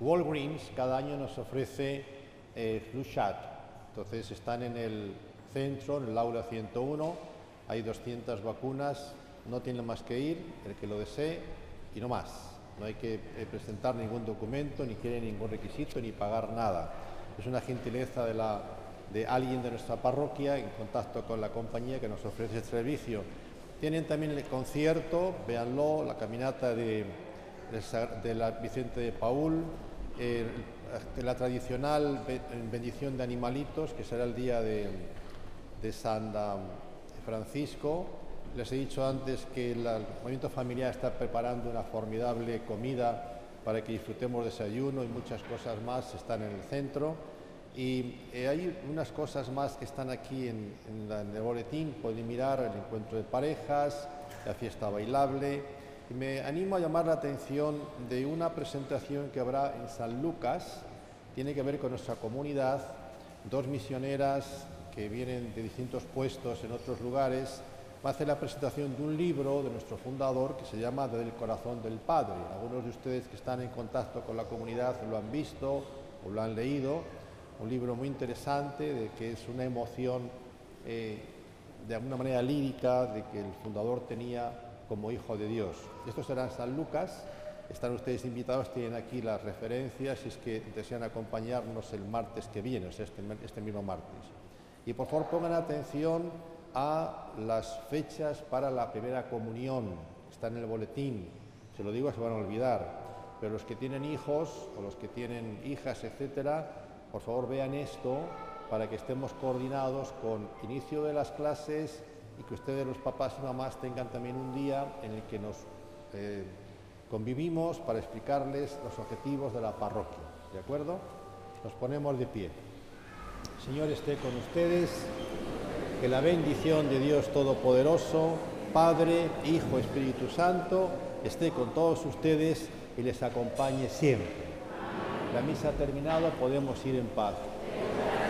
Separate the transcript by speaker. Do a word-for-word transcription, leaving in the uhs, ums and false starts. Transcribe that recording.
Speaker 1: Walgreens cada año nos ofrece eh, flu shot. Entonces están en el centro, en el aula ciento uno, hay doscientas vacunas, no tienen más que ir, el que lo desee, y no más. No hay que eh, presentar ningún documento, ni quiere ningún requisito, ni pagar nada. Es una gentileza de, la, de alguien de nuestra parroquia en contacto con la compañía que nos ofrece este servicio. Tienen también el concierto, véanlo, la caminata de, de, de la Vicente de Paúl, eh, de la tradicional bendición de animalitos, que será el día de, de San Francisco. Les he dicho antes que el movimiento familiar está preparando una formidable comida para que disfrutemos desayuno y muchas cosas más están en el centro. Y eh, hay unas cosas más que están aquí en, en, la, en el boletín. Pueden mirar el encuentro de parejas, la fiesta bailable. Y me animo a llamar la atención de una presentación que habrá en San Lucas. Tiene que ver con nuestra comunidad. Dos misioneras que vienen de distintos puestos en otros lugares va a hacer la presentación de un libro de nuestro fundador que se llama Desde el corazón del Padre. Algunos de ustedes que están en contacto con la comunidad lo han visto o lo han leído. Un libro muy interesante, de que es una emoción eh, de alguna manera lírica de que el fundador tenía como hijo de Dios. Esto será en San Lucas. Están ustedes invitados, tienen aquí las referencias si es que desean acompañarnos el martes que viene, o sea, este, este mismo martes. Y por favor pongan atención a las fechas para la primera comunión. Está en el boletín, se lo digo, se van a olvidar, pero los que tienen hijos o los que tienen hijas, etcétera, por favor vean esto para que estemos coordinados con inicio de las clases y que ustedes, los papás y mamás, tengan también un día en el que nos eh, convivimos para explicarles los objetivos de la parroquia. ¿De acuerdo? Nos ponemos de pie. El Señor esté con ustedes. Que la bendición de Dios Todopoderoso, Padre, Hijo, Espíritu Santo, esté con todos ustedes y les acompañe siempre. La misa ha terminado, podemos ir en paz.